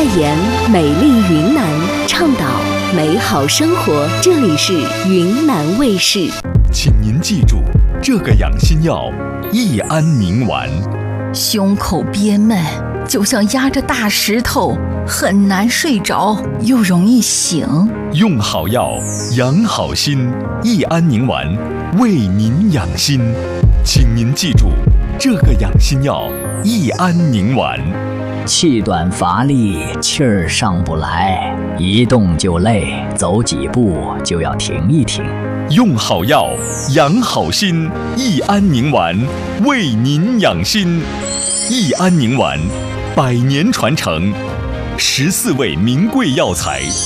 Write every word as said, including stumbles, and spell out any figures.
言美丽云南，倡导美好生活。这里是云南卫视。 请您记住，这个养心药益安宁丸。 胸口憋闷，就像压着大石头，很难睡着，又容易醒。 用好药，养好心，益安宁丸为您养心。请您记住，这个养心药益安宁丸。 气短乏力，气儿上不来，一动就累，走几步就要停一停。 用好药，养好心，益安宁丸为您养心。益安宁丸，百年传承，十四味名贵药材